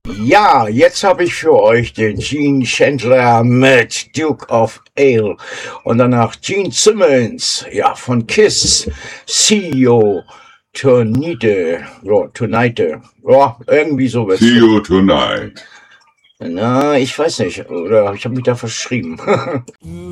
Ja, jetzt habe ich für euch den Gene Chandler mit Duke of Ale und danach Gene Simmons, ja, von Kiss, CEO Tonight, ja, Tonight, ja, irgendwie so wird's. See you tonight. Na, ich weiß nicht, oder ich habe mich da verschrieben.